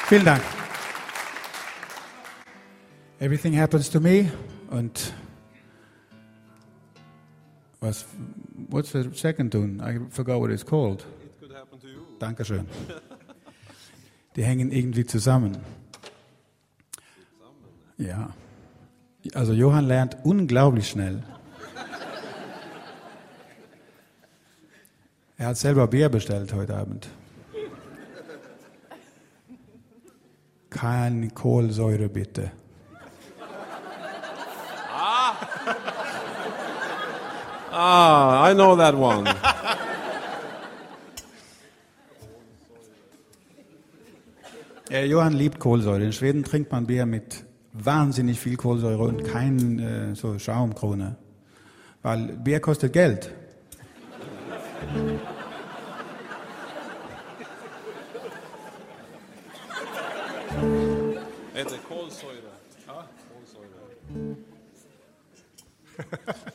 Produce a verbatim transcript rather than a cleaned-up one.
Vielen Dank. Everything happens to me. Und was? What's the second tune? I forgot what it's called. It could happen to you. Dankeschön. Die hängen irgendwie zusammen. Ja. Also Johann lernt unglaublich schnell. Er hat selber Bier bestellt heute Abend. Keine Kohlsäure bitte. Ah, I know that one. Ja, Johann liebt Kohlsäure. In Schweden trinkt man Bier mit wahnsinnig viel Kohlsäure und kein äh, so Schaumkrone. Weil Bier kostet Geld. Heter kolsyra. Ja, kolsyra.